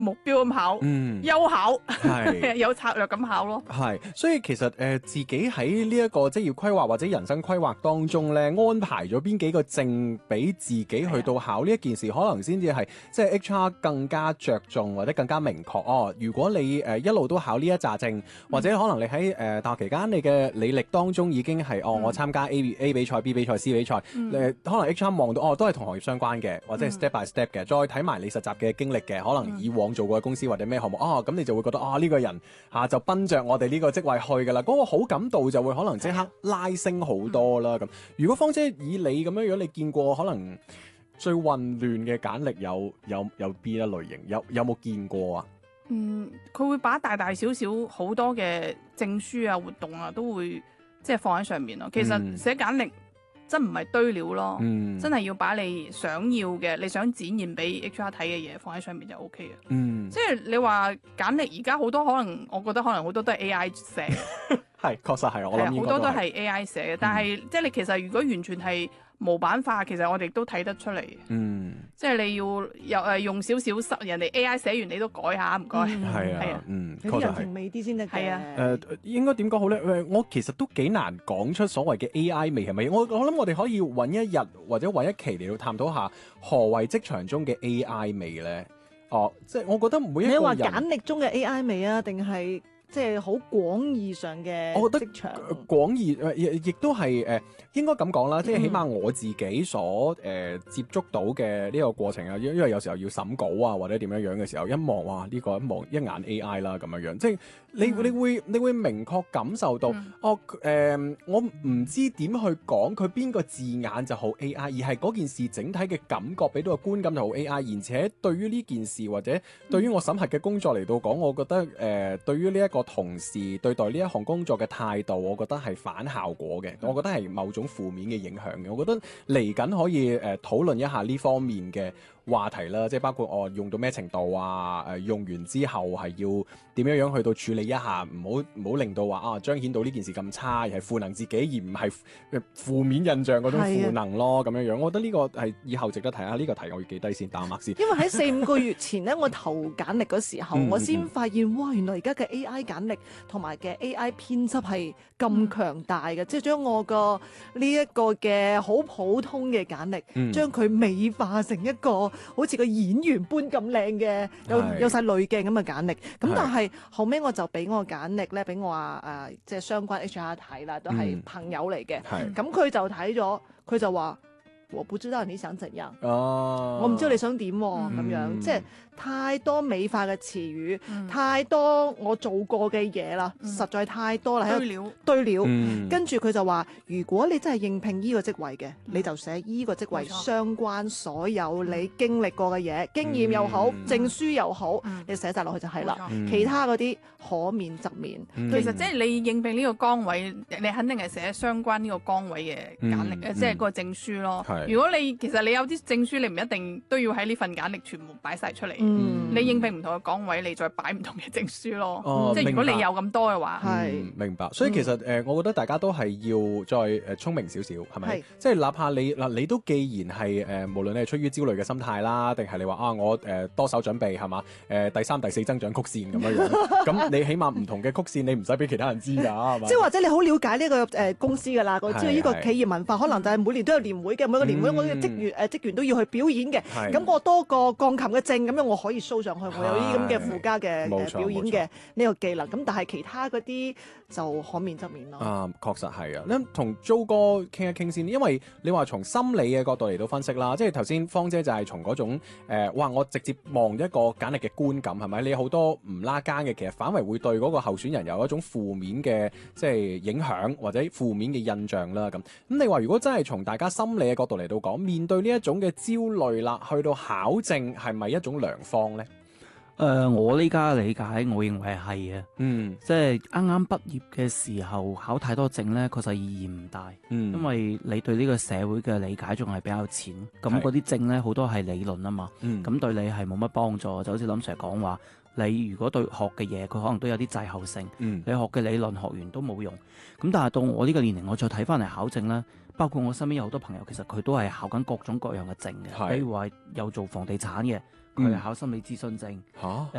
目標咁考，優考， 係有策略咁考咯。 係，所以其實自己喺呢一個職業規劃或者人生規劃當中咧，安排咗邊幾個證俾自己去到考呢一件事，可能先至係即係 HR 更加着重或者更加明確哦。如果你一路都考呢一紮證，或者可能你喺大學期間你嘅履歷當中已經係我參加 A 比賽、B 比賽、C 比賽，可能 HR 望到都係同行業相關嘅，或者係 step by step 嘅，再睇埋你實習嘅經歷嘅，可能以往做過嘅公司或者咩項目咁你就會覺得呢個人就奔着我哋呢個職位去㗎啦，嗰個好感度就會可能即刻拉升好多啦。咁如果芳姐以你咁樣，你見過可能最混亂嘅簡歷有邊一類型？有冇見過啊？ 佢會把大大小小好多嘅證書啊、活動啊，都會即係放喺上面咯。其實寫簡歷真唔係堆料咯，真係要把你想要嘅、你想展現俾 HR 睇嘅嘢放喺上面就 OK 嘅。即係你話簡歷而家好多可能，我覺得可能好多都係 AI 寫嘅。 係，確實係，我諗好多都係 AI 寫嘅。但係即係你其實如果完全係模板化，其實我哋都睇得出嚟。即係你要用少少人哋 AI 寫完你都改下，唔該。 係啊， 有啲人情味啲先得嘅。 係啊。 應該點講好咧？我其實都幾難講出所謂嘅 AI 味係咪？我諗我哋可以揾一日或者揾一期嚟到探討下何謂職場中嘅 AI 味咧。即係我覺得每一個人， 你話簡歷中嘅 AI 味啊，定係？即係好廣義上嘅職場， 我覺得廣義亦都係應該咁講啦，即係起碼我自己所接觸到嘅呢個過程啊，因為有時候要審稿啊或者點樣嘅時候，一望哇呢個一眼 AI 啦咁樣，即係你會明確感受到我唔知點去講佢邊個字眼就好 AI，而係嗰件事整體嘅感覺俾到個觀感就好 AI，而且對於呢件事或者對於我審核嘅工作嚟到講，我覺得對於呢一個同事對待呢一項工作嘅態度，我覺得係反效果嘅，我覺得係某種負面嘅影響嘅。我覺得嚟緊可以討論一下呢方面嘅話題啦，即係包括用到咩程度啊，用完之後係要點樣去到處理一下，唔好令到話彰顯到呢件事咁差，而係賦能自己，而唔係負面印象嗰種賦能咯，咁樣。我覺得呢個係以後值得睇下，呢個題我要記低先，打mark先。 因為喺4-5個月前咧，我投簡歷嗰時候，我先發現哇，原來而家嘅 AI 簡歷同埋嘅 AI 編輯係咁強大嘅，即係將我個呢一個嘅好普通嘅簡歷，將佢美化成一個好似個演員般咁靚嘅，有晒濾鏡咁嘅簡歷。咁但係後尾我就俾我簡歷咧，俾我話即係相關 HR 睇啦，都係朋友嚟嘅。咁佢就睇咗，佢就話：我不知道你想怎樣。我唔知道你想點咁樣，即係太多美化嘅詞語，太多我做過嘅嘢啦，實在太多啦，堆料。跟住佢就話：如果你真係應聘呢個職位嘅，你就寫呢個職位相關所有你經歷過嘅嘢，經驗又好，證書又好，你寫晒落去就係啦。其他嗰啲可免則免。 其實即係你應聘呢個崗位，你肯定係寫相關呢個崗位嘅簡歷，即係個證書咯。如果其實你有啲證書，你唔一定都要喺呢份簡歷全部擺晒出嚟。你應聘唔同嘅崗位，你再擺唔同嘅證書咯。即係如果你有咁多嘅話， 明白。所以其實我覺得大家都係要再聰明少少，係咪？即係哪怕你都既然係無論你係出於焦慮嘅心態啦，定係你話我多手準備係嘛？第3、第4增長曲線咁樣，咁你起碼唔同嘅曲線，你唔使俾其他人知㗎，係嘛？ 即係或者你好了解呢個公司㗎啦，我知道呢個企業文化可能就係每年都有年會嘅，每個年會我嘅職員都要去表演嘅。咁我多個鋼琴嘅證咁樣，我可以 show 上去，我有啲咁嘅附加嘅表演嘅呢個技能。咁但係其他嗰啲就可免則免咯。 確實係啊。咁同 Jo 哥傾一傾先，因為你話從心理嘅角度嚟到分析啦，即係頭先芳姐就係從嗰種我直接望一個簡歷嘅觀感係咪？你好多唔拉更嘅，其實反為會對嗰個候選人有一種負面嘅即係影響或者負面嘅印象啦。咁你話如果真係從大家心理嘅角度嚟到講，面對呢一種嘅焦慮啦，去到考證係咪一種良方呢？ 我呢家理解，我認為係啊，即係啱啱畢業嘅時候考太多證呢，確實意義唔大，因為你對呢個社會嘅理解仲係比較淺，咁嗰啲證呢，好多係理論啊嘛，咁對你係冇乜幫助，就好似林 Sir 講話，你如果對學嘅嘢，佢可能都有啲滯後性，你學嘅理論學完都冇用，咁但係到我呢個年齡，我再睇翻嚟考證呢，包括我身邊有好多朋友，其實佢都係考緊各種各樣嘅證嘅，比如話有做房地產嘅。 佢係考心理諮詢證。